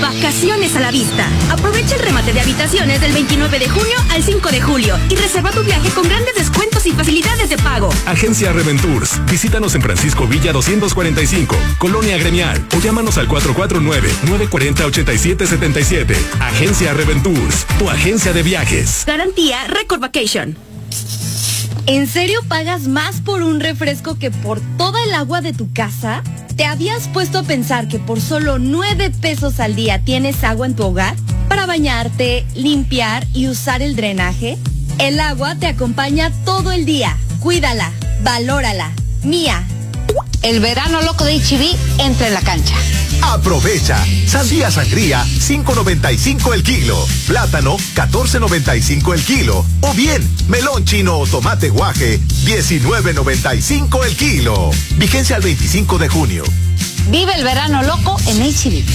Vacaciones a la vista. Aprovecha el remate de habitaciones del 29 de junio al 5 de julio y reserva tu viaje con grandes descuentos y facilidades de pago. Agencia Reventours. Visítanos en Francisco Villa 245, Colonia Gremial, o llámanos al 449-940-8777. Agencia Reventours, tu agencia de viajes. Garantía Record Vacation. ¿En serio pagas más por un refresco que por toda el agua de tu casa? ¿Te habías puesto a pensar que por solo 9 pesos al día tienes agua en tu hogar para bañarte, limpiar y usar el drenaje? El agua te acompaña todo el día. Cuídala, valórala. Mía. El verano loco de H-E-B entra en la cancha. Aprovecha. Sandía sangría, 5.95 el kilo. Plátano, 14.95 el kilo. O bien, melón chino o tomate guaje, 19.95 el kilo. Vigencia al 25 de junio. Vive el verano loco en H-E-B.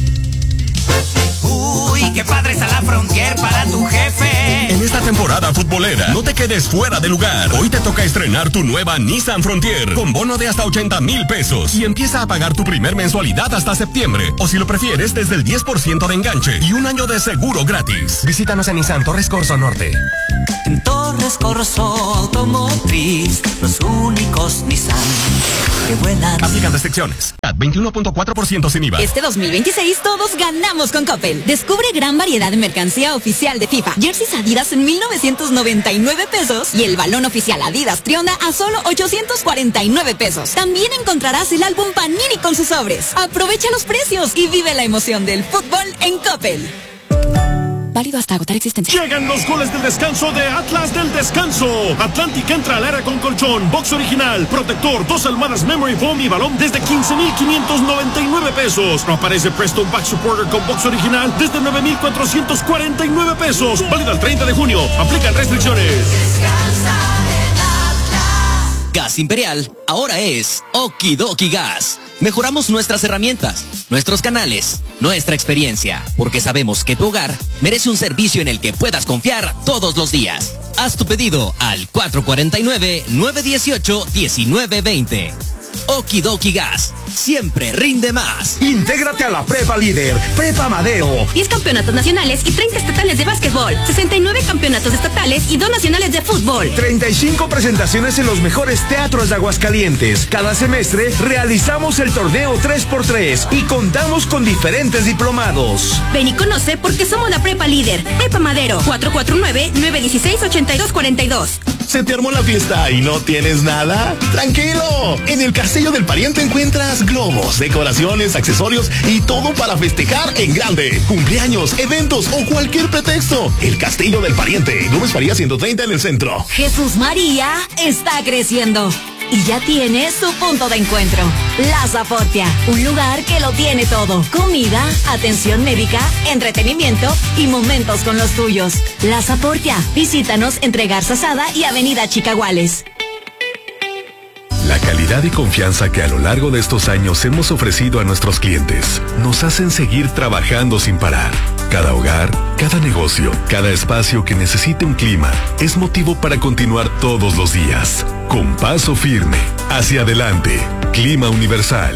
Uy, qué padre está la Frontier para tu jefe. En esta temporada futbolera, no te quedes fuera de lugar. Hoy te toca estrenar tu nueva Nissan Frontier con bono de hasta 80,000 pesos y empieza a pagar tu primer mensualidad hasta septiembre. O si lo prefieres, desde el 10% de enganche y un año de seguro gratis. Visítanos en Nissan Torres Corzo Norte. En Torres Corzo Automotriz, los únicos Nissan que vuelan. Aplican restricciones. 21.4% sin IVA. Este 2026 todos ganamos con Coppel. Descubre gran variedad de mercancía oficial de FIFA. Jerseys Adidas en 1,999 pesos y el balón oficial Adidas Trionda a solo 849 pesos. También encontrarás el álbum Panini con sus sobres. Aprovecha los precios y vive la emoción del fútbol en Coppel. Válido hasta agotar existencia. Llegan los goles del descanso de Atlas del Descanso. Atlantic entra al área con colchón, box original, protector, 2 almohadas Memory Foam y balón desde 15,599 pesos. No aparece Preston Back Supporter con box original desde 9,449 pesos. Válido al 30 de junio. Aplican restricciones. Gas Imperial ahora es Okidoki Gas. Mejoramos nuestras herramientas, nuestros canales, nuestra experiencia, porque sabemos que tu hogar merece un servicio en el que puedas confiar todos los días. Haz tu pedido al 449-918-1920. Okidoki Gas, siempre rinde más. Intégrate a la Prepa Líder, Prepa Amadeo. 10 campeonatos nacionales y 30 estatales de básquetbol, 69 campeonatos estatales y 2 nacionales de fútbol. 35 presentaciones en los mejores teatros de Aguascalientes. Cada semestre realizamos el torneo 3x3 y contamos con diferentes diplomados. Ven y conoce porque somos la Prepa Líder. Prepa Madero, 449-916-8242. ¿Se te armó la fiesta y no tienes nada? ¡Tranquilo! En el Castillo del Pariente encuentras globos, decoraciones, accesorios y todo para festejar en grande. Cumpleaños, eventos o cualquier pretexto. El Castillo del Pariente, Gómez Farías 130 en el centro. Jesús María está creciendo y ya tiene su punto de encuentro. La Zaportia, un lugar que lo tiene todo. Comida, atención médica, entretenimiento y momentos con los tuyos. La Zaportia, visítanos entre Garza Sada y Avenida Chicaguales. La calidad y confianza que a lo largo de estos años hemos ofrecido a nuestros clientes nos hacen seguir trabajando sin parar. Cada hogar, cada negocio, cada espacio que necesite un clima es motivo para continuar todos los días. Con paso firme, hacia adelante. Clima Universal,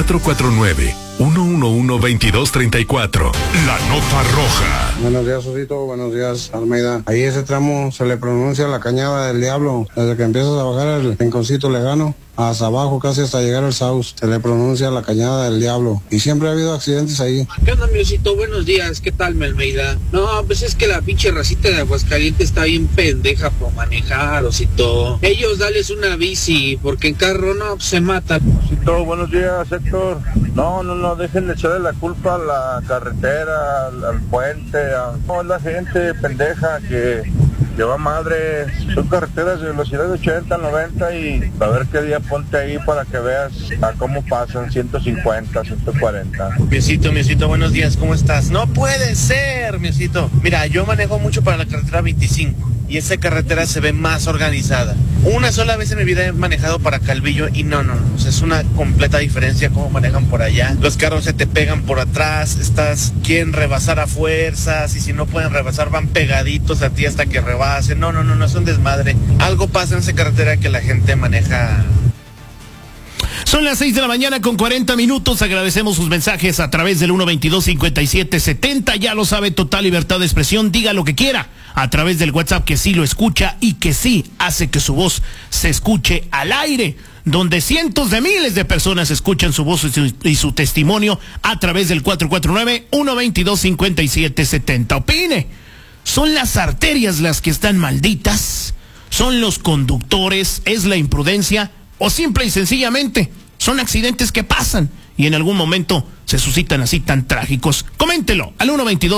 449-111-2234. La nota roja. Buenos días, Osito. Buenos días, Almeida. Ahí ese tramo se le pronuncia la Cañada del Diablo. Desde que empiezas a bajar el rinconcito Legano hasta abajo, casi hasta llegar al Saus, se le pronuncia la Cañada del Diablo. Y siempre ha habido accidentes ahí. ¿Qué onda, mi Osito? Buenos días. ¿Qué tal, Almeida? No, pues es que la pinche racita de Aguascalientes está bien pendeja por manejar, Osito. Ellos dales una bici, porque en carro no, pues se matan. Osito, buenos días, Héctor. No, dejen de echarle la culpa a la carretera, al puente. No, es la gente pendeja que lleva madre. Son carreteras de velocidad de 80, 90 y a ver qué día ponte ahí para que veas a cómo pasan 150, 140. Miosito, buenos días, ¿cómo estás? No puede ser, Miosito. Mira, yo manejo mucho para la carretera 25 y esa carretera se ve más organizada. Una sola vez en mi vida he manejado para Calvillo y no, o sea, es una completa diferencia cómo manejan por allá. Los carros se te pegan por atrás, quieren rebasar a fuerzas y si no pueden rebasar van pegaditos a ti hasta que rebasen. No, es un desmadre. Algo pasa en esa carretera que la gente maneja. Son las 6 de la mañana con 40 minutos. Agradecemos sus mensajes a través del 122-5770. Ya lo sabe, total libertad de expresión. Diga lo que quiera a través del WhatsApp, que sí lo escucha y que sí hace que su voz se escuche al aire, donde cientos de miles de personas escuchan su voz y su testimonio a través del 449-122-5770. Opine. ¿Son las arterias las que están malditas? ¿Son los conductores? ¿Es la imprudencia? ¿O simple y sencillamente son accidentes que pasan y en algún momento se suscitan así tan trágicos? Coméntelo al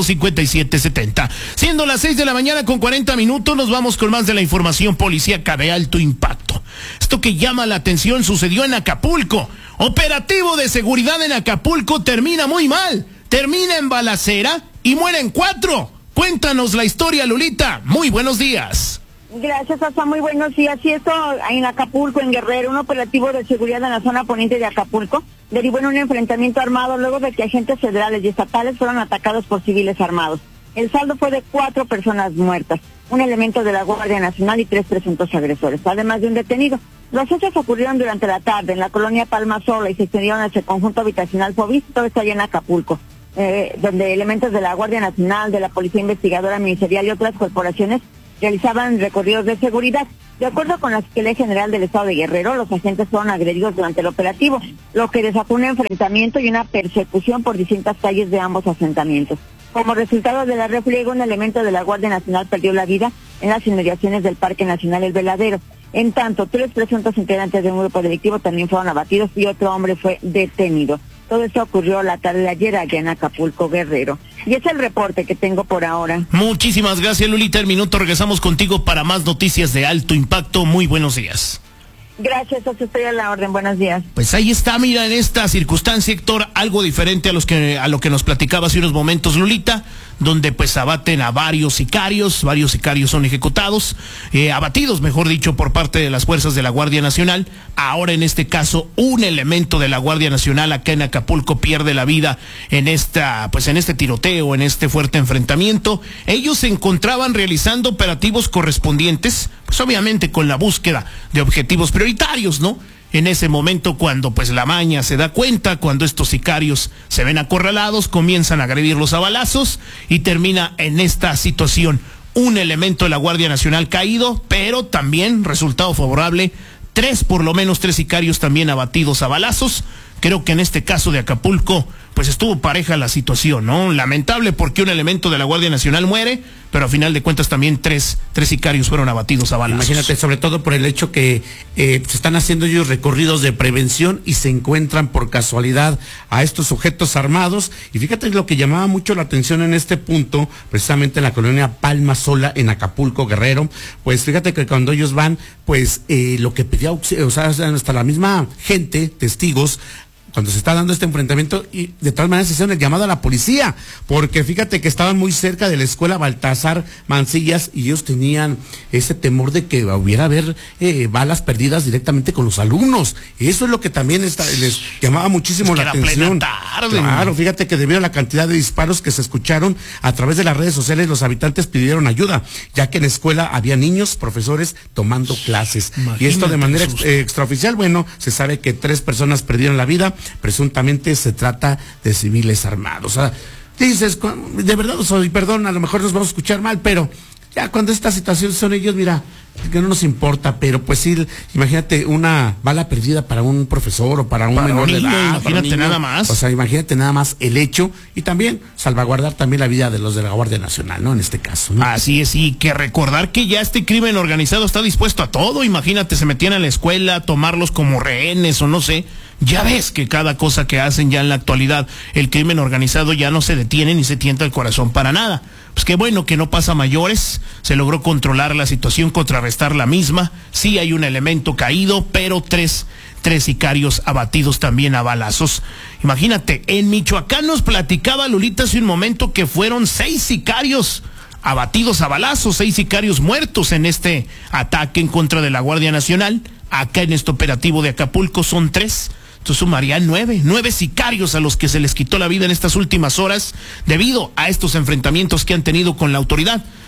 122-5770. Siendo las 6 de la mañana con 40 minutos, nos vamos con más de la información policíaca de alto impacto. Esto que llama la atención sucedió en Acapulco. Operativo de seguridad en Acapulco termina muy mal. Termina en balacera y mueren 4. Cuéntanos la historia, Lulita. Muy buenos días. Gracias, hasta muy buenos días. Sí, esto en Acapulco, en Guerrero, un operativo de seguridad en la zona poniente de Acapulco derivó en un enfrentamiento armado luego de que agentes federales y estatales fueron atacados por civiles armados. El saldo fue de 4 personas muertas, un elemento de la Guardia Nacional y 3 presuntos agresores, además de un detenido. Los hechos ocurrieron durante la tarde en la colonia Palma Sola y se extendieron hacia el conjunto habitacional Fobis, todo está allá en Acapulco, donde elementos de la Guardia Nacional, de la Policía Investigadora Ministerial y otras corporaciones realizaban recorridos de seguridad. De acuerdo con la Fiscalía General del Estado de Guerrero, los agentes fueron agredidos durante el operativo, lo que desató un enfrentamiento y una persecución por distintas calles de ambos asentamientos. Como resultado de la refriega, un elemento de la Guardia Nacional perdió la vida en las inmediaciones del Parque Nacional El Veladero. En tanto, 3 presuntos integrantes de un grupo delictivo también fueron abatidos y otro hombre fue detenido. Todo esto ocurrió la tarde de ayer allá en Acapulco, Guerrero. Y es el reporte que tengo por ahora. Muchísimas gracias, Lulita. En minuto regresamos contigo para más noticias de alto impacto. Muy buenos días. Gracias, estoy a la orden. Buenos días. Pues ahí está, mira, en esta circunstancia, Héctor, algo diferente a lo que nos platicaba hace unos momentos Lulita, donde pues abaten a varios sicarios son ejecutados, abatidos, mejor dicho, por parte de las fuerzas de la Guardia Nacional. Ahora en este caso, un elemento de la Guardia Nacional acá en Acapulco pierde la vida en este tiroteo, en este fuerte enfrentamiento. Ellos se encontraban realizando operativos correspondientes, pues obviamente con la búsqueda de objetivos prioritarios, ¿no? En ese momento, cuando pues la maña se da cuenta, cuando estos sicarios se ven acorralados, comienzan a agredirlos a balazos y termina en esta situación. Un elemento de la Guardia Nacional caído, pero también resultado favorable, por lo menos 3 sicarios también abatidos a balazos. Creo que en este caso de Acapulco, pues estuvo pareja la situación, ¿no? Lamentable porque un elemento de la Guardia Nacional muere, pero a final de cuentas también 3 sicarios fueron abatidos a balazos. Imagínate, sobre todo por el hecho que se están haciendo ellos recorridos de prevención y se encuentran por casualidad a estos sujetos armados. Y fíjate lo que llamaba mucho la atención en este punto, precisamente en la colonia Palma Sola, en Acapulco, Guerrero. Pues fíjate que cuando ellos van, pues lo que pedía, o sea, hasta la misma gente, testigos, cuando se está dando este enfrentamiento, y de todas maneras se hicieron el llamado a la policía, porque fíjate que estaban muy cerca de la escuela Baltasar Mancillas y ellos tenían ese temor de que hubiera haber balas perdidas directamente con los alumnos. Eso es lo que también les llamaba muchísimo la atención. Claro, fíjate que debido a la cantidad de disparos que se escucharon a través de las redes sociales, los habitantes pidieron ayuda, ya que en la escuela había niños, profesores tomando clases. Imagínate, y esto de manera extraoficial, bueno, se sabe que 3 personas perdieron la vida. Presuntamente se trata de civiles armados. O sea, dices, de verdad, perdón, a lo mejor nos vamos a escuchar mal, pero ya cuando esta situación son ellos, mira, que no nos importa, pero pues sí, imagínate una bala perdida para un profesor o para un menor de edad. Imagínate nada más. O sea, imagínate nada más el hecho y también salvaguardar también la vida de los de la Guardia Nacional, ¿no? En este caso, ¿no? Así es, y que recordar que ya este crimen organizado está dispuesto a todo. Imagínate, se metían a la escuela a tomarlos como rehenes o no sé. Ya ves que cada cosa que hacen ya en la actualidad, el crimen organizado ya no se detiene ni se tienta el corazón para nada. Pues qué bueno que no pasa a mayores, se logró controlar la situación, contrarrestar la misma. Sí hay un elemento caído, pero tres sicarios abatidos también a balazos. Imagínate, en Michoacán nos platicaba Lulita hace un momento que fueron 6 sicarios abatidos a balazos, 6 sicarios muertos en este ataque en contra de la Guardia Nacional. Acá en este operativo de Acapulco son 3. Entonces sumarían 9 sicarios a los que se les quitó la vida en estas últimas horas debido a estos enfrentamientos que han tenido con la autoridad.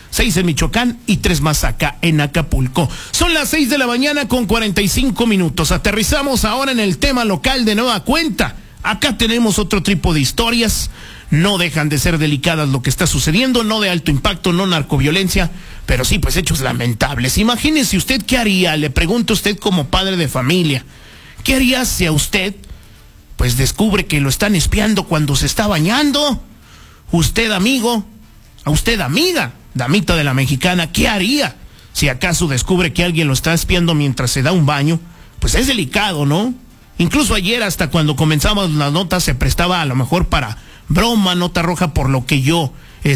6 en Michoacán y 3 más acá en Acapulco. Son las 6 de la mañana con 45 minutos. Aterrizamos ahora en el tema local de nueva cuenta. Acá tenemos otro tipo de historias. No dejan de ser delicadas lo que está sucediendo, no de alto impacto, no narcoviolencia, pero sí, pues hechos lamentables. Imagínese usted qué haría, le pregunto a usted como padre de familia, ¿qué haría si a usted, pues descubre que lo están espiando cuando se está bañando? Usted amigo, a usted amiga, damita de la Mexicana, ¿qué haría si acaso descubre que alguien lo está espiando mientras se da un baño? Pues es delicado, ¿no? Incluso ayer hasta cuando comenzamos las notas se prestaba a lo mejor para broma, nota roja, por lo que yo,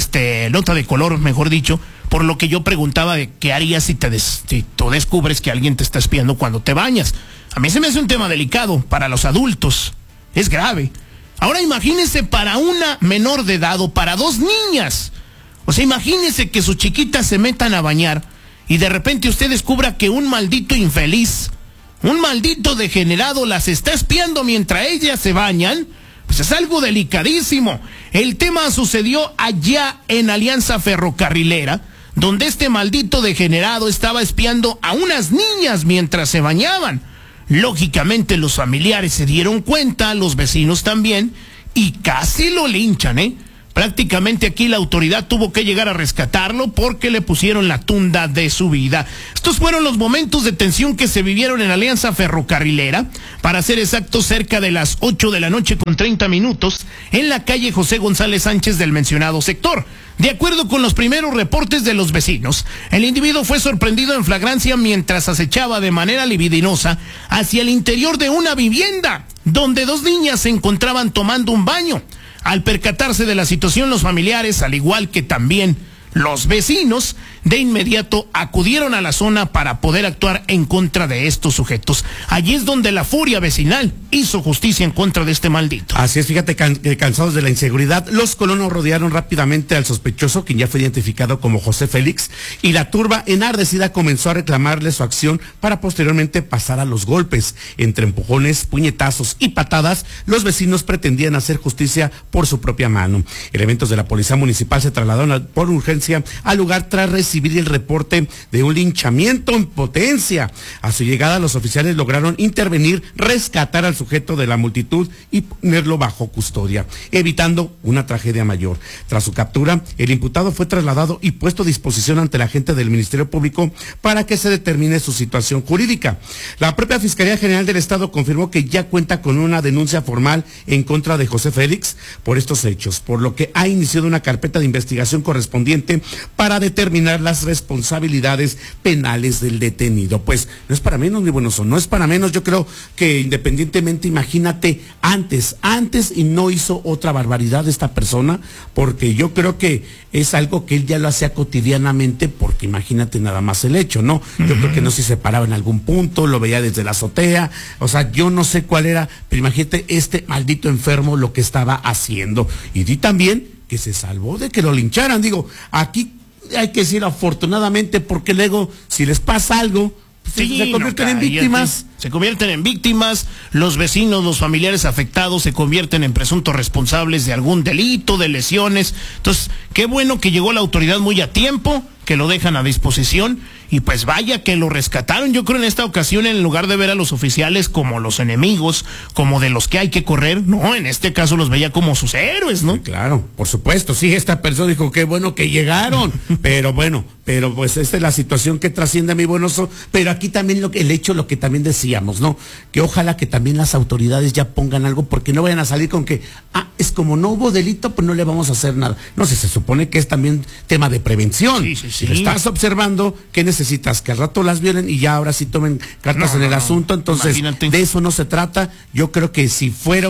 nota de color, mejor dicho, por lo que yo preguntaba de qué harías si tú descubres que alguien te está espiando cuando te bañas. A mí se me hace un tema delicado para los adultos, es grave. Ahora imagínese para una menor de edad o para 2 niñas. O sea, imagínese que sus chiquitas se metan a bañar y de repente usted descubra que un maldito infeliz, un maldito degenerado las está espiando mientras ellas se bañan. Pues es algo delicadísimo. El tema sucedió allá en Alianza Ferrocarrilera, donde este maldito degenerado estaba espiando a unas niñas mientras se bañaban. Lógicamente los familiares se dieron cuenta, los vecinos también, y casi lo linchan, ¿eh? Prácticamente aquí la autoridad tuvo que llegar a rescatarlo porque le pusieron la tunda de su vida. Estos fueron los momentos de tensión que se vivieron en Alianza Ferrocarrilera, para ser exactos cerca de las 8 de la noche con 30 minutos, en la calle José González Sánchez del mencionado sector. De acuerdo con los primeros reportes de los vecinos, el individuo fue sorprendido en flagrancia mientras acechaba de manera libidinosa hacia el interior de una vivienda, donde 2 niñas se encontraban tomando un baño. Al percatarse de la situación, los familiares, al igual que también los vecinos, de inmediato acudieron a la zona para poder actuar en contra de estos sujetos. Allí es donde la furia vecinal hizo justicia en contra de este maldito. Así es, fíjate, cansados de la inseguridad, los colonos rodearon rápidamente al sospechoso, quien ya fue identificado como José Félix, y la turba enardecida comenzó a reclamarle su acción para posteriormente pasar a los golpes. Entre empujones, puñetazos y patadas, los vecinos pretendían hacer justicia por su propia mano. Elementos de la policía municipal se trasladaron por urgencia al lugar tras recibir el reporte de un linchamiento en potencia. A su llegada, los oficiales lograron intervenir, rescatar al sujeto de la multitud y ponerlo bajo custodia, evitando una tragedia mayor. Tras su captura, el imputado fue trasladado y puesto a disposición ante la agente del Ministerio Público para que se determine su situación jurídica. La propia Fiscalía General del Estado confirmó que ya cuenta con una denuncia formal en contra de José Félix por estos hechos, por lo que ha iniciado una carpeta de investigación correspondiente para determinar las responsabilidades penales del detenido. Pues no es para menos, mi buen oso, no es para menos. Yo creo que independientemente, imagínate, antes y no hizo otra barbaridad esta persona, porque yo creo que es algo que él ya lo hacía cotidianamente, porque imagínate nada más el hecho, ¿no? Yo creo que no se paraba en algún punto, lo veía desde la azotea, o sea, yo no sé cuál era, pero imagínate este maldito enfermo lo que estaba haciendo. Y di también que se salvó de que lo lincharan. Digo, aquí hay que decir afortunadamente, porque luego si les pasa algo, sí, se convierten en víctimas. Se convierten en víctimas, los vecinos, los familiares afectados se convierten en presuntos responsables de algún delito, de lesiones. Entonces, qué bueno que llegó la autoridad muy a tiempo, que lo dejan a disposición, y pues vaya que lo rescataron. Yo creo en esta ocasión, en lugar de ver a los oficiales como los enemigos, como de los que hay que correr, no, en este caso los veía como sus héroes, ¿no? Sí, claro, por supuesto, sí, esta persona dijo, qué bueno que llegaron, pero pues esta es la situación que trasciende, mi buen oso. Pero aquí también lo que también decíamos, ¿no? Que ojalá que también las autoridades ya pongan algo, porque no vayan a salir con que, es como no hubo delito, pues no le vamos a hacer nada. No sé, se supone que es también tema de prevención. Sí. Si lo estás observando, ¿qué necesitas? Que al rato las violen y ya ahora sí tomen cartas en el asunto. Entonces, imagínate. De eso no se trata. Yo creo que si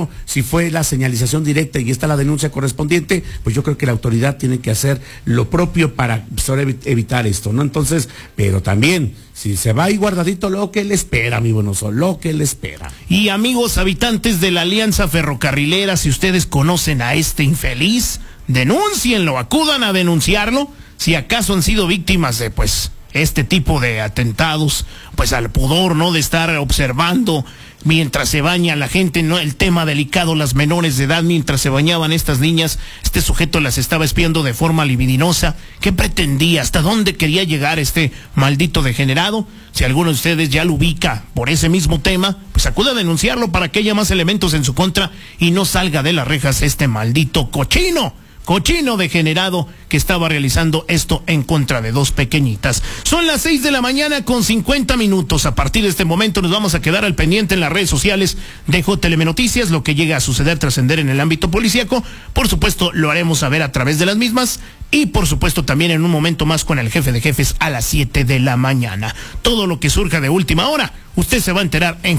fue la señalización directa y está la denuncia correspondiente, pues yo creo que la autoridad tiene que hacer lo propio para evitar esto, ¿no? Entonces, pero también, si se va ahí guardadito, lo que le espera, mi buenoso, lo que le espera. Y amigos habitantes de la Alianza Ferrocarrilera, si ustedes conocen a este infeliz, denúncienlo, acudan a denunciarlo, si acaso han sido víctimas de, pues, este tipo de atentados, pues al pudor, ¿no? De estar observando mientras se baña la gente, ¿no? El tema delicado, las menores de edad, mientras se bañaban estas niñas, este sujeto las estaba espiando de forma libidinosa. ¿Qué pretendía? ¿Hasta dónde quería llegar este maldito degenerado? Si alguno de ustedes ya lo ubica por ese mismo tema, pues acude a denunciarlo para que haya más elementos en su contra y no salga de las rejas este maldito cochino degenerado que estaba realizando esto en contra de dos pequeñitas. Son las 6:50 a.m. A partir de este momento nos vamos a quedar al pendiente en las redes sociales de JLM Noticias, lo que llega a suceder, trascender en el ámbito policíaco. Por supuesto, lo haremos saber a través de las mismas y por supuesto también en un momento más con el jefe de jefes a las 7 de la mañana. Todo lo que surja de última hora, usted se va a enterar en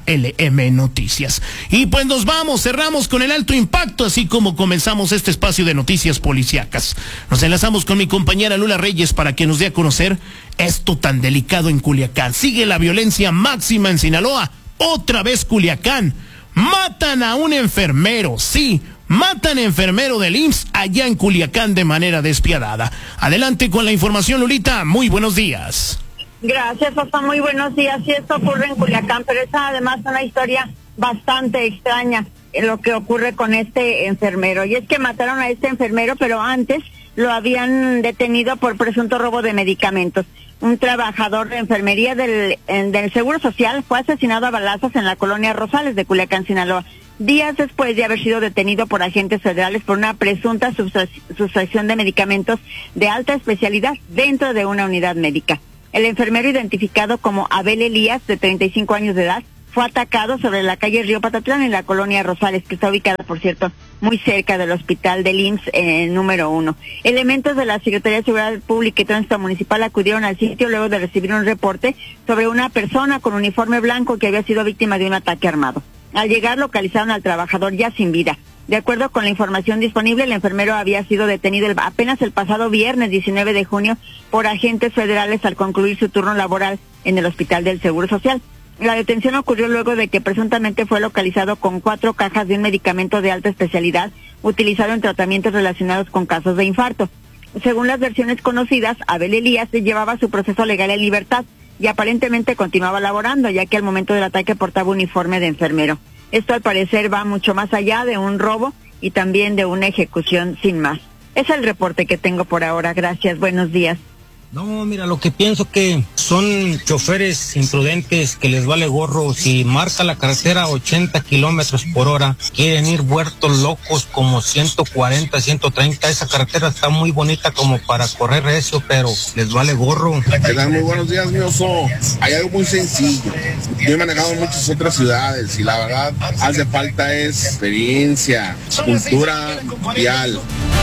JLM Noticias. Y pues nos vamos, cerramos con el alto impacto, así como comenzamos este espacio de noticias policíacas. Nos enlazamos con mi compañera Lula Reyes para que nos dé a conocer esto tan delicado en Culiacán. Sigue la violencia máxima en Sinaloa. Otra vez Culiacán. Matan a un enfermero, sí. Matan enfermero del IMSS allá en Culiacán de manera despiadada. Adelante con la información, Lulita. Muy buenos días. Gracias, papá. Muy buenos días. Sí, esto ocurre en Culiacán, pero es además una historia bastante extraña lo que ocurre con este enfermero. Y es que mataron a este enfermero, pero antes lo habían detenido por presunto robo de medicamentos. Un trabajador de enfermería del Seguro Social fue asesinado a balazos en la colonia Rosales de Culiacán, Sinaloa, días después de haber sido detenido por agentes federales por una presunta sustracción de medicamentos de alta especialidad dentro de una unidad médica. El enfermero, identificado como Abel Elías, de 35 años de edad, fue atacado sobre la calle Río Patatlán en la colonia Rosales, que está ubicada, por cierto, muy cerca del hospital del IMSS número 1. Elementos de la Secretaría de Seguridad Pública y Tránsito Municipal acudieron al sitio luego de recibir un reporte sobre una persona con uniforme blanco que había sido víctima de un ataque armado. Al llegar, localizaron al trabajador ya sin vida. De acuerdo con la información disponible, el enfermero había sido detenido apenas el pasado viernes 19 de junio por agentes federales al concluir su turno laboral en el Hospital del Seguro Social. La detención ocurrió luego de que presuntamente fue localizado con 4 cajas de un medicamento de alta especialidad utilizado en tratamientos relacionados con casos de infarto. Según las versiones conocidas, Abel Elías llevaba su proceso legal en libertad y aparentemente continuaba laborando, ya que al momento del ataque portaba uniforme de enfermero. Esto al parecer va mucho más allá de un robo y también de una ejecución sin más. Es el reporte que tengo por ahora. Gracias, buenos días. No, mira, lo que pienso que son choferes imprudentes que les vale gorro. Si marca la carretera a 80 kilómetros por hora, quieren ir vueltos locos como 140, 130. Esa carretera está muy bonita como para correr recio, pero les vale gorro. ¿Qué tal? Muy buenos días, mi oso. Hay algo muy sencillo. Yo he manejado en muchas otras ciudades y la verdad hace falta es experiencia, cultura vial.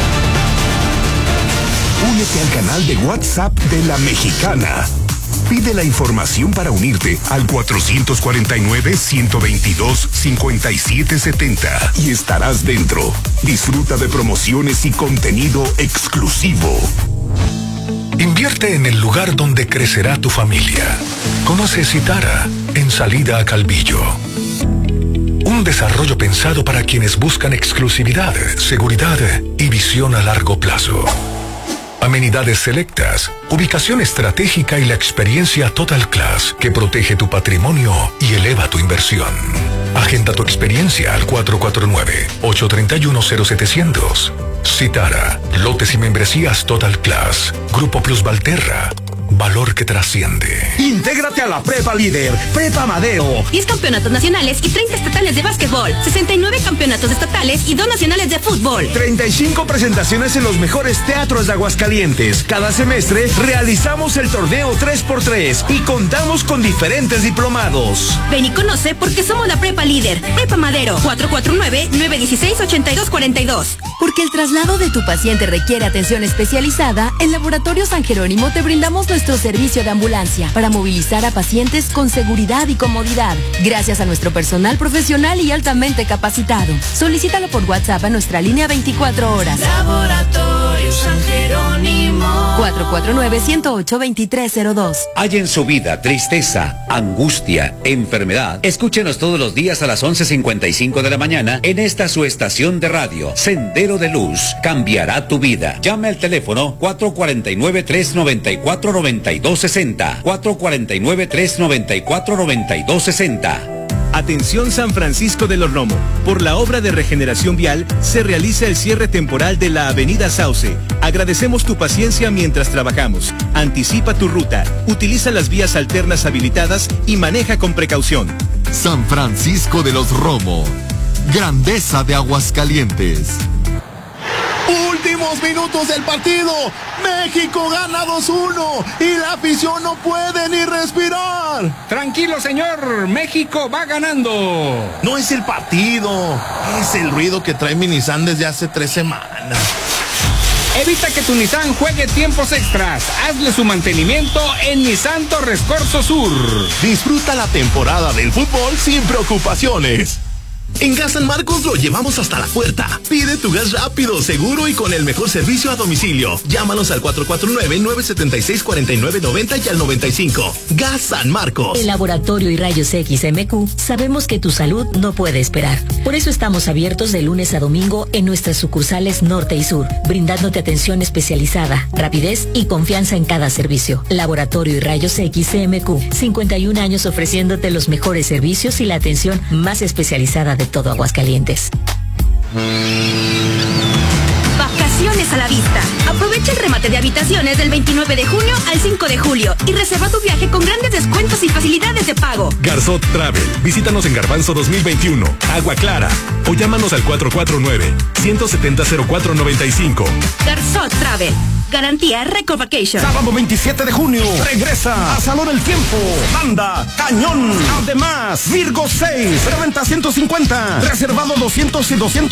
Únete al canal de WhatsApp de La Mexicana. Pide la información para unirte al 449-122-5770 y estarás dentro. Disfruta de promociones y contenido exclusivo. Invierte en el lugar donde crecerá tu familia. Conoce Citara, en salida a Calvillo. Un desarrollo pensado para quienes buscan exclusividad, seguridad y visión a largo plazo. Amenidades selectas, ubicación estratégica y la experiencia Total Class que protege tu patrimonio y eleva tu inversión. Agenda tu experiencia al 449-831-0700. Citara, lotes y membresías Total Class. Grupo Plus Valterra. Valor que trasciende. Intégrate a la Prepa Líder, Prepa Madero. 10 campeonatos nacionales y 30 estatales de básquetbol, 69 campeonatos estatales y 2 nacionales de fútbol. 35 presentaciones en los mejores teatros de Aguascalientes. Cada semestre realizamos el torneo 3x3 y contamos con diferentes diplomados. Ven y conoce porque somos la Prepa Líder, Prepa Madero, 449-916-8242. Porque el traslado de tu paciente requiere atención especializada, en Laboratorio San Jerónimo te brindamos nuestro servicio de ambulancia para movilizar a pacientes con seguridad y comodidad, gracias a nuestro personal profesional y altamente capacitado. Solicítalo por WhatsApp a nuestra línea 24 horas. Laboratorio Laboratorio San Jerónimo. 449-108-2302. Hay en su vida tristeza, angustia, enfermedad. Escúchenos todos los días a las 11:55 de la mañana en esta su estación de radio. Sendero de Luz cambiará tu vida. Llame al teléfono 449-394-9260. 449-394-9260. Atención San Francisco de los Romo. Por la obra de regeneración vial se realiza el cierre temporal de la Avenida Sauce. Agradecemos tu paciencia mientras trabajamos. Anticipa tu ruta, utiliza las vías alternas habilitadas y maneja con precaución. San Francisco de los Romo. Grandeza de Aguascalientes. Últimos minutos del partido. México gana 2-1 y la afición no puede ni respirar. Tranquilo, señor. México va ganando. No es el partido, es el ruido que trae mi Nissan desde hace 3 semanas. Evita que tu Nissan juegue tiempos extras. Hazle su mantenimiento en Nissan Torres Corso Sur. Disfruta la temporada del fútbol sin preocupaciones. En Gas San Marcos lo llevamos hasta la puerta. Pide tu gas rápido, seguro y con el mejor servicio a domicilio. Llámanos al 449-976-4990 y al 95. Gas San Marcos. En Laboratorio y Rayos X MQ sabemos que tu salud no puede esperar. Por eso estamos abiertos de lunes a domingo en nuestras sucursales norte y sur, brindándote atención especializada, rapidez y confianza en cada servicio. Laboratorio y Rayos X MQ, 51 años ofreciéndote los mejores servicios y la atención más especializada de todo Aguascalientes. Vacaciones a la vista. Aprovecha el remate de habitaciones del 29 de junio al 5 de julio y reserva tu viaje con grandes descuentos y facilidades de pago. Garzot Travel. Visítanos en Garbanzo 2021, Agua Clara, o llámanos al 449-170-0495. Garzot Travel. Garantía Record Vacation. Sábado 27 de junio, regresa a Salón El Tiempo. Banda Cañón. Además, Virgo 6, preventa 150, reservado 200 y 200.